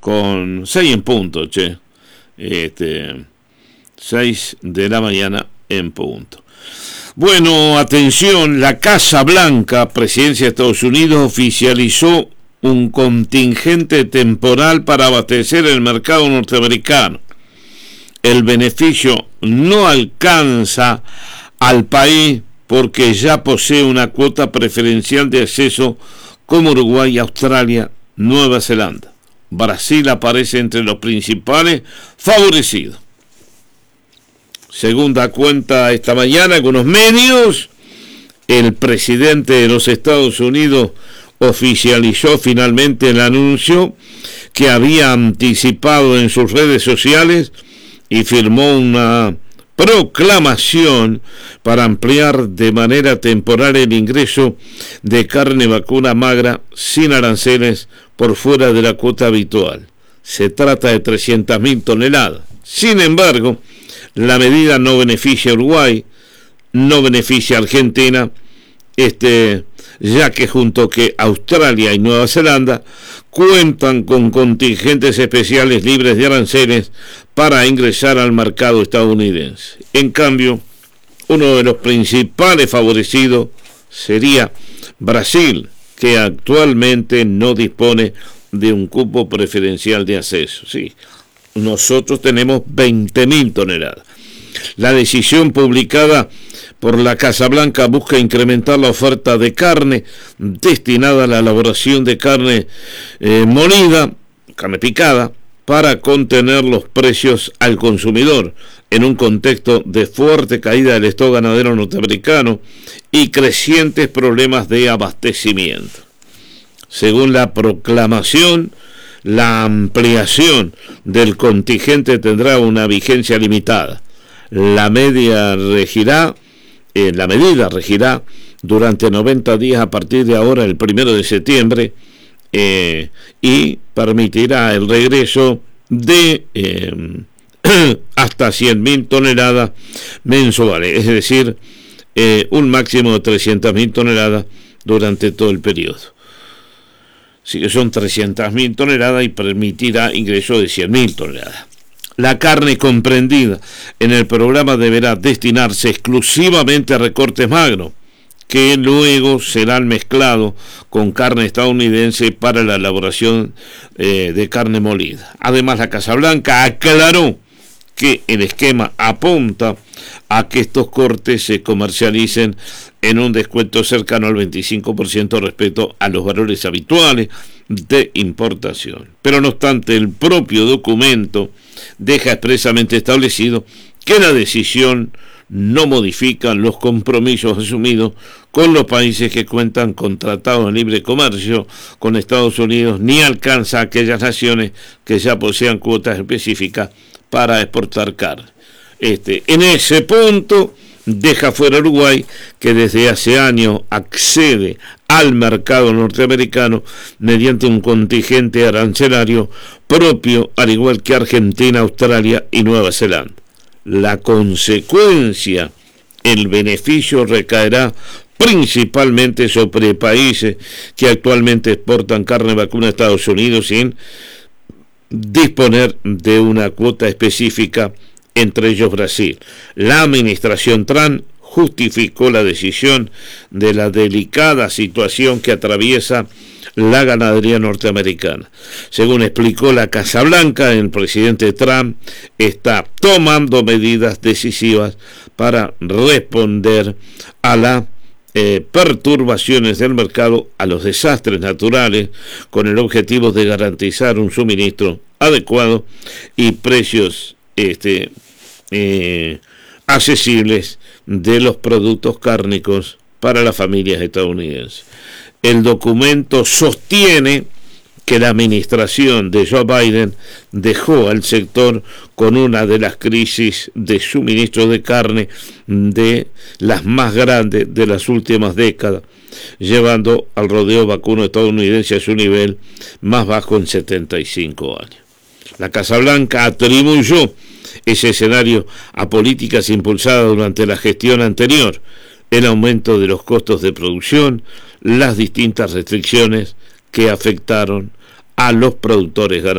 con 6 en punto, 6 de la mañana en punto. Bueno, atención, la Casa Blanca, presidencia de Estados Unidos, oficializó un contingente temporal para abastecer el mercado norteamericano. El beneficio no alcanza al país porque ya posee una cuota preferencial de acceso como Uruguay, Australia, Nueva Zelanda. Brasil aparece entre los principales favorecidos. Según da cuenta esta mañana algunos medios, el presidente de los Estados Unidos oficializó finalmente el anuncio que había anticipado en sus redes sociales y firmó una proclamación para ampliar de manera temporal el ingreso de carne vacuna magra sin aranceles por fuera de la cuota habitual. Se trata de 300.000 toneladas. Sin embargo, la medida no beneficia a Uruguay, no beneficia a Argentina, ya que junto que Australia y Nueva Zelanda cuentan con contingentes especiales libres de aranceles para ingresar al mercado estadounidense. En cambio, uno de los principales favorecidos sería Brasil, que actualmente no dispone de un cupo preferencial de acceso. Sí, nosotros tenemos 20.000 toneladas. La decisión publicada por la Casa Blanca busca incrementar la oferta de carne destinada a la elaboración de carne molida, carne picada, para contener los precios al consumidor en un contexto de fuerte caída del stock ganadero norteamericano y crecientes problemas de abastecimiento. Según la proclamación, la ampliación del contingente tendrá una vigencia limitada. La medida regirá durante 90 días a partir de ahora, el 1 de septiembre, y permitirá el regreso de hasta 100.000 toneladas mensuales, es decir, un máximo de 300.000 toneladas durante todo el periodo. Así que son 300.000 toneladas y permitirá ingreso de 100.000 toneladas. La carne comprendida en el programa deberá destinarse exclusivamente a recortes magros, que luego serán mezclados con carne estadounidense para la elaboración de carne molida. Además, la Casa Blanca aclaró que el esquema apunta a que estos cortes se comercialicen en un descuento cercano al 25% respecto a los valores habituales de importación. Pero no obstante, el propio documento deja expresamente establecido que la decisión no modifica los compromisos asumidos con los países que cuentan con tratados de libre comercio con Estados Unidos, ni alcanza a aquellas naciones que ya posean cuotas específicas para exportar carne. En ese punto deja fuera Uruguay, que desde hace años accede al mercado norteamericano mediante un contingente arancelario propio, al igual que Argentina, Australia y Nueva Zelanda. La consecuencia, el beneficio recaerá principalmente sobre países que actualmente exportan carne vacuna a Estados Unidos sin disponer de una cuota específica, entre ellos Brasil. La administración Trump justificó la decisión de la delicada situación que atraviesa la ganadería norteamericana. Según explicó la Casa Blanca, el presidente Trump está tomando medidas decisivas para responder a las perturbaciones del mercado, a los desastres naturales, con el objetivo de garantizar un suministro adecuado y precios accesibles de los productos cárnicos para las familias estadounidenses. El documento sostiene que la administración de Joe Biden dejó al sector con una de las crisis de suministro de carne de las más grandes de las últimas décadas, llevando al rodeo vacuno estadounidense a su nivel más bajo en 75 años. La Casa Blanca atribuyó ese escenario a políticas impulsadas durante la gestión anterior, el aumento de los costos de producción, las distintas restricciones que afectaron a los productores ganaderos.